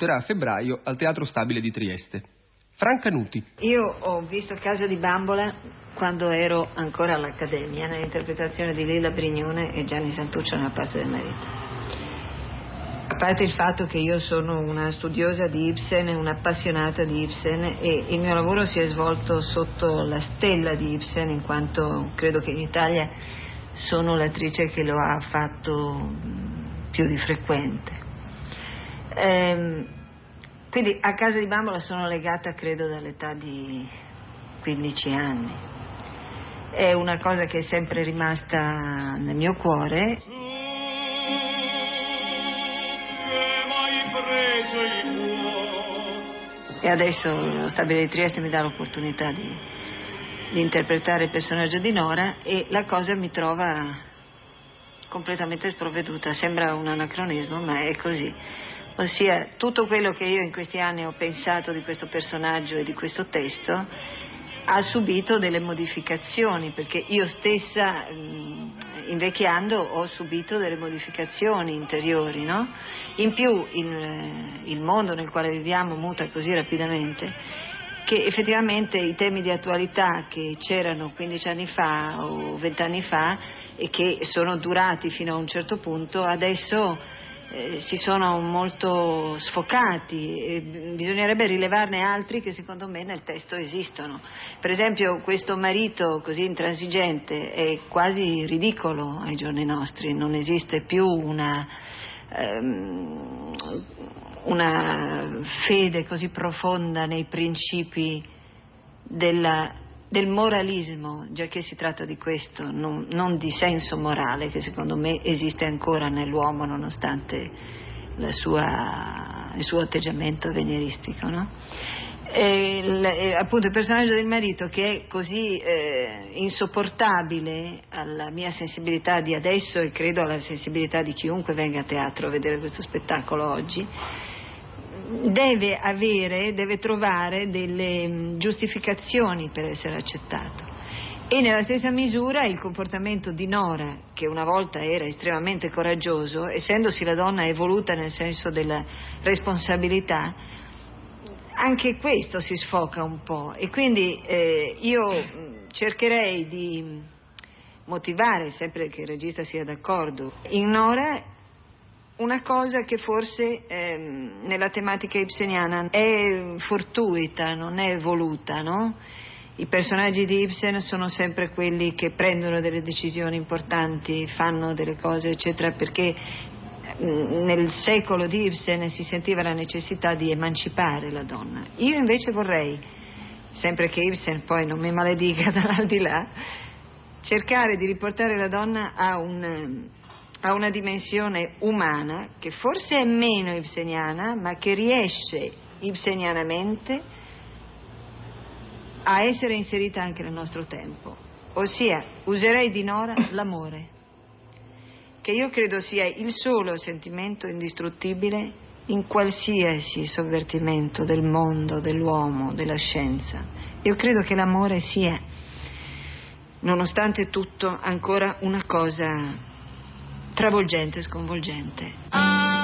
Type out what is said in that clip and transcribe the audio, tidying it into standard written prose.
debuterà a febbraio al Teatro Stabile di Trieste. Franca Nuti. Io ho visto Casa di Bambola quando ero ancora all'Accademia, nell'interpretazione di Lilla Brignone e Gianni Santuccio nella parte del marito. A parte il fatto che io sono una studiosa di Ibsen, un'appassionata di Ibsen, e il mio lavoro si è svolto sotto la stella di Ibsen, in quanto credo che in Italia sono l'attrice che lo ha fatto più di frequente. Quindi a Casa di Bambola sono legata credo dall'età di 15 anni. È una cosa che è sempre rimasta nel mio cuore. E adesso lo Stabile di Trieste mi dà l'opportunità di interpretare il personaggio di Nora, e la cosa mi trova completamente sprovveduta. Sembra un anacronismo, ma è così. Ossia, tutto quello che io in questi anni ho pensato di questo personaggio e di questo testo ha subito delle modificazioni, perché io stessa, invecchiando, ho subito delle modificazioni interiori, no? In più il mondo nel quale viviamo muta così rapidamente che effettivamente i temi di attualità che c'erano 15 anni fa o 20 anni fa e che sono durati fino a un certo punto, adesso si sono molto sfocati, e bisognerebbe rilevarne altri che secondo me nel testo esistono. Per esempio, questo marito così intransigente è quasi ridicolo ai giorni nostri, non esiste più una fede così profonda nei principi del moralismo, già che si tratta di questo, non di senso morale, che secondo me esiste ancora nell'uomo nonostante il suo atteggiamento avveniristico, no? Appunto il personaggio del marito, che è così insopportabile alla mia sensibilità di adesso, e credo alla sensibilità di chiunque venga a teatro a vedere questo spettacolo oggi, deve trovare delle giustificazioni per essere accettato. E nella stessa misura il comportamento di Nora, che una volta era estremamente coraggioso, essendosi la donna evoluta nel senso della responsabilità, anche questo si sfoca un po', e quindi io cercherei di motivare, sempre che il regista sia d'accordo, in Nora una cosa che forse nella tematica ibseniana è fortuita, non è voluta, no? I personaggi di Ibsen sono sempre quelli che prendono delle decisioni importanti, fanno delle cose eccetera, perché nel secolo di Ibsen si sentiva la necessità di emancipare la donna. Io invece vorrei, sempre che Ibsen poi non mi maledica dall'aldilà, cercare di riportare la donna a una dimensione umana che forse è meno ibseniana, ma che riesce ibsenianamente a essere inserita anche nel nostro tempo. Ossia, userei di Nora l'amore, che io credo sia il solo sentimento indistruttibile in qualsiasi sovvertimento del mondo, dell'uomo, della scienza. Io credo che l'amore sia, nonostante tutto, ancora una cosa travolgente, sconvolgente.